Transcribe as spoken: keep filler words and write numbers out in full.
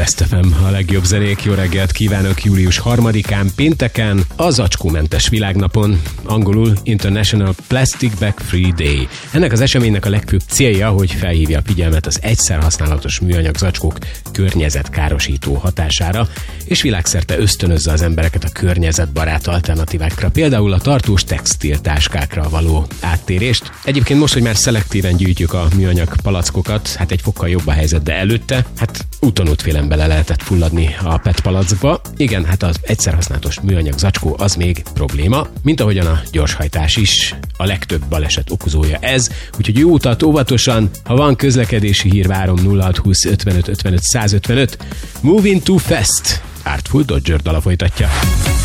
Best ef em, a legjobb zenék. Jó reggelt kívánok július harmadikán, pénteken, a zacskómentes világnapon, angolul International Plastic Bag Free Day. Ennek az eseménynek a legfőbb célja, hogy felhívja a figyelmet az egyszer használatos műanyag zacskók környezetkárosító hatására, és világszerte ösztönözze az embereket a környezetbarát alternatívákra, például a tartós textiltáskákra való áttérést. Egyébként most, hogy már szelektíven gyűjtjük a műanyag palackokat, hát egy fokkal jobb a helyzet, de előtte, hát úton útfélen bele lehetett fulladni a pet palackba. Igen, hát az egyszer használatos műanyag zacskó az még probléma, mint ahogyan a gyorshajtás is. A legtöbb baleset okozója ez, úgyhogy jó utat óvatosan, ha van közlekedési hír, várom nulla hat húsz ötvenöt ötvenöt százötvenöt. Moving Too Fast, Artful Dodger dala folytatja.